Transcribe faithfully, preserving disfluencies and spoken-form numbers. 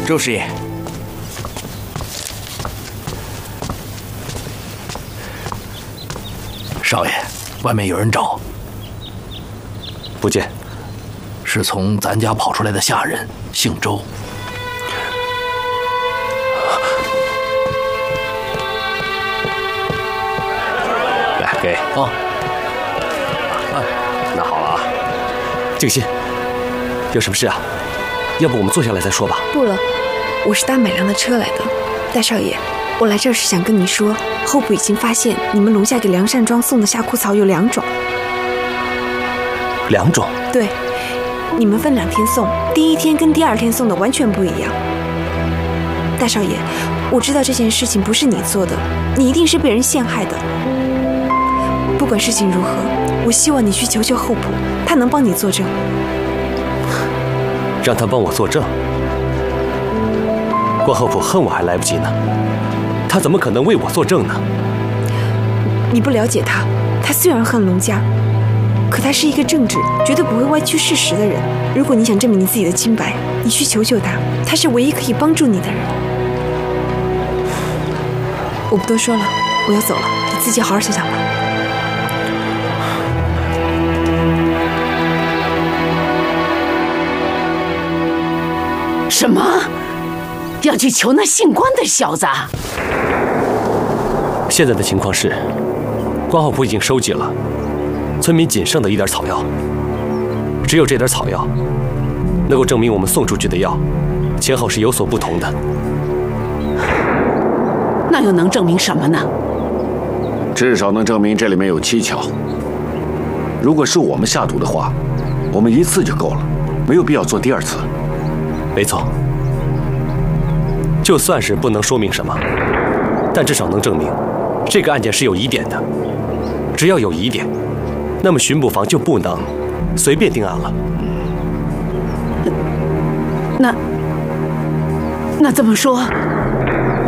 周师爷，少爷，外面有人找。 不见。 是从咱家跑出来的下人，姓周。 来，给啊。 哎，拿好了啊。静心，有什么事啊？要不我们坐下来再说吧。 不了，我是搭买粮的车来的。大少爷，我来这儿是想跟你说，后埔已经发现你们龙家给梁善庄送的夏枯草有两种。 两种？ 对。你们分两天送，第一天跟第二天送的完全不一样。大少爷，我知道这件事情不是你做的，你一定是被人陷害的。不管事情如何，我希望你去求求后埔，他能帮你作证。 让他帮我作证？关后埔恨我还来不及呢，他怎么可能为我作证呢？ 你不了解他，他虽然恨龙家，可他是一个正直、绝对不会歪曲事实的人。如果你想证明你自己的清白，你去求求他，他是唯一可以帮助你的人。我不多说了，我要走了，你自己好好想想吧。 什么？要去求那姓关的小子？ 现在的情况是，关后埔已经收集了村民仅剩的一点草药，只有这点草药能够证明我们送出去的药前后是有所不同的。 那又能证明什么呢？ 至少能证明这里面有蹊跷。如果是我们下毒的话，我们一次就够了，没有必要做第二次。 没错，就算是不能说明什么，但至少能证明这个案件是有疑点的。只要有疑点，那么巡捕房就不能随便定案了。 那那这么说，